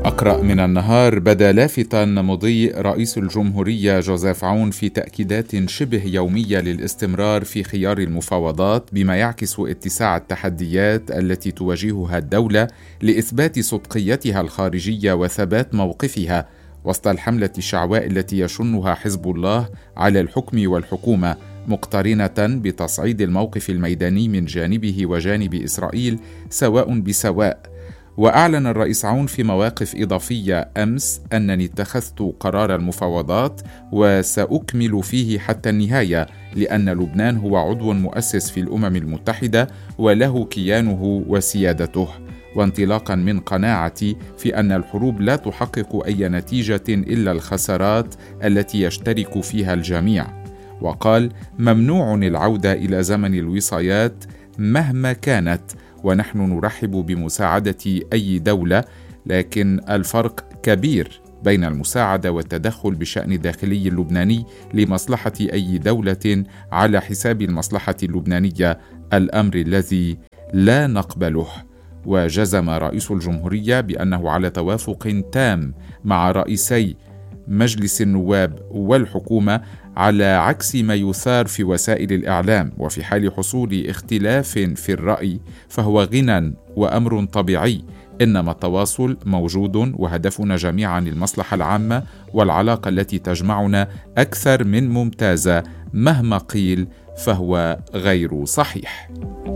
أقرأ من النهار: بدا لافتا مضي رئيس الجمهورية جوزيف عون في تأكيدات شبه يومية للاستمرار في خيار المفاوضات، بما يعكس اتساع التحديات التي تواجهها الدولة لإثبات صدقيتها الخارجية وثبات موقفها وسط الحملة الشعواء التي يشنها حزب الله على الحكم والحكومة، مقترنة بتصعيد الموقف الميداني من جانبه وجانب إسرائيل سواء بسواء. وأعلن الرئيس عون في مواقف إضافية أمس: أنني اتخذت قرار المفاوضات وسأكمل فيه حتى النهاية، لأن لبنان هو عضو مؤسس في الأمم المتحدة وله كيانه وسيادته، وانطلاقا من قناعتي في أن الحروب لا تحقق أي نتيجة إلا الخسارات التي يشترك فيها الجميع. وقال: ممنوع العودة إلى زمن الوصايات مهما كانت، ونحن نرحب بمساعدة أي دولة، لكن الفرق كبير بين المساعدة والتدخل بشأن الداخلي اللبناني لمصلحة أي دولة على حساب المصلحة اللبنانية، الأمر الذي لا نقبله. وجزم رئيس الجمهورية بأنه على توافق تام مع رئيسي مجلس النواب والحكومة، على عكس ما يثار في وسائل الإعلام. وفي حال حصول اختلاف في الرأي فهو غنى وأمر طبيعي، إنما التواصل موجود وهدفنا جميعا المصلحة العامة، والعلاقة التي تجمعنا أكثر من ممتازة، مهما قيل فهو غير صحيح.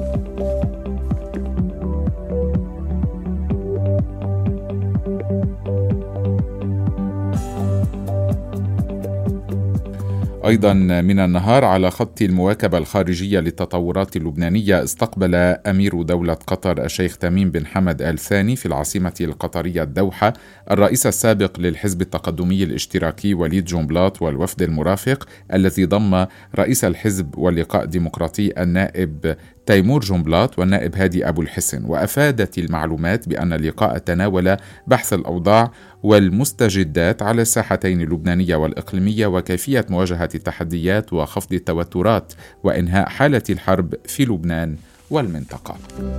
أيضا من النهار: على خط المواكبة الخارجية للتطورات اللبنانية، استقبل أمير دولة قطر الشيخ تميم بن حمد آل ثاني في العاصمة القطرية الدوحة الرئيس السابق للحزب التقدمي الاشتراكي وليد جنبلاط والوفد المرافق، الذي ضم رئيس الحزب واللقاء الديمقراطي النائب تيمور جنبلاط والنائب هادي أبو الحسن. وأفادت المعلومات بأن اللقاء تناول بحث الأوضاع والمستجدات على الساحتين اللبنانية والإقليمية، وكيفية مواجهة التحديات وخفض التوترات وإنهاء حالة الحرب في لبنان والمنطقة.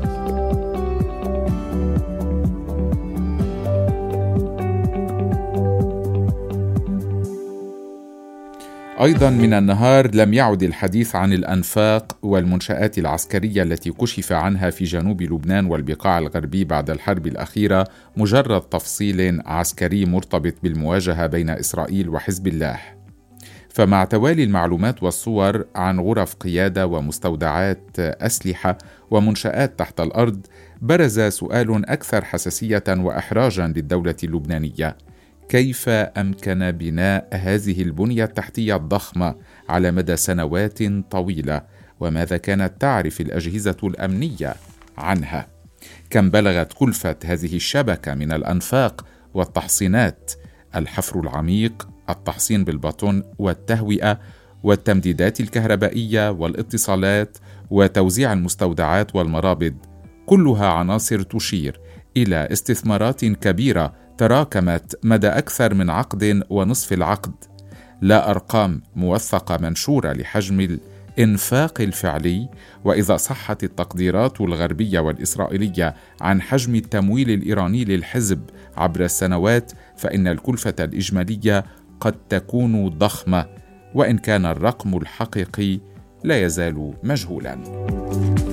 أيضا من النهار: لم يعد الحديث عن الأنفاق والمنشآت العسكرية التي كشف عنها في جنوب لبنان والبقاع الغربي بعد الحرب الأخيرة مجرد تفصيل عسكري مرتبط بالمواجهة بين إسرائيل وحزب الله. فمع توالي المعلومات والصور عن غرف قيادة ومستودعات أسلحة ومنشآت تحت الأرض، برز سؤال أكثر حساسية وإحراجا للدولة اللبنانية: كيف أمكن بناء هذه البنية التحتية الضخمة على مدى سنوات طويلة؟ وماذا كانت تعرف الأجهزة الأمنية عنها؟ كم بلغت كلفة هذه الشبكة من الأنفاق والتحصينات؟ الحفر العميق، التحصين بالبطن والتهوئة والتمديدات الكهربائية والاتصالات وتوزيع المستودعات والمرابض، كلها عناصر تشير إلى استثمارات كبيرة تراكمت مدى أكثر من عقد ونصف العقد. لا أرقام موثقة منشورة لحجم الإنفاق الفعلي، وإذا صحت التقديرات الغربية والإسرائيلية عن حجم التمويل الإيراني للحزب عبر السنوات، فإن الكلفة الإجمالية قد تكون ضخمة، وإن كان الرقم الحقيقي لا يزال مجهولا.